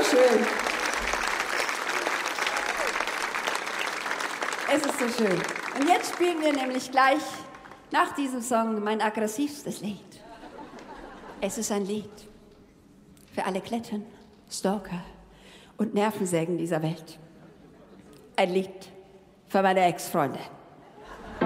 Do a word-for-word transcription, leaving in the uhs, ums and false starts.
schön. Es ist so schön. Und jetzt spielen wir nämlich gleich nach diesem Song mein aggressivstes Lied. Es ist ein Lied für alle Kletten, Stalker und Nervensägen dieser Welt. Ein Lied für meine Ex-Freunde.